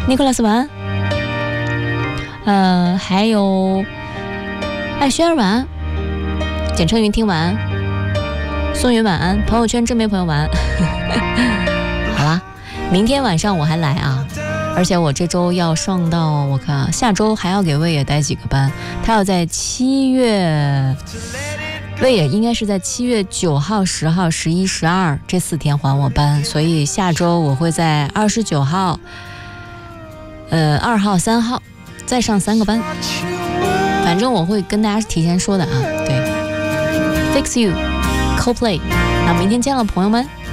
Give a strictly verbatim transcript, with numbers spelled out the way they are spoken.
Nicholas 晚安，呃，还有艾轩儿晚安，简称云听晚安，宋云晚安，朋友圈真没朋友晚安。好啦，明天晚上我还来啊，而且我这周要上到，我看下周还要给魏野带几个班，他要在七月，魏野应该是在七月九号、十号、十一、十二这四天还我班，所以下周我会在二十九号。呃，二号、三号再上三个班，反正我会跟大家提前说的啊。对 ，Fix You，Coldplay，那明天见了，朋友们。